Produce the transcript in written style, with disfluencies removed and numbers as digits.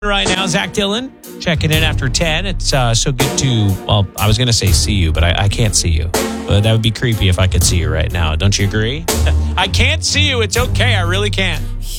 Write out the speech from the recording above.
Right now, Zach Dillon checking in after 10. It's so good to, well, I was going to say see you, but I can't see you. But that would be creepy if I could see you right now. Don't you agree? I can't see you. It's okay. I really can't.